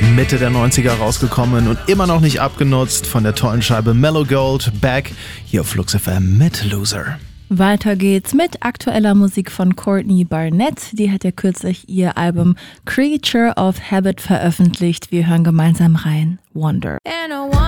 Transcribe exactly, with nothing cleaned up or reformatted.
Mitte der neunziger rausgekommen und immer noch nicht abgenutzt von der tollen Scheibe Mellow Gold, Back, hier auf Flux F M mit Loser. Weiter geht's mit aktueller Musik von Courtney Barnett. Die hat ja kürzlich ihr Album Creature of Habit veröffentlicht. Wir hören gemeinsam rein. Wonder.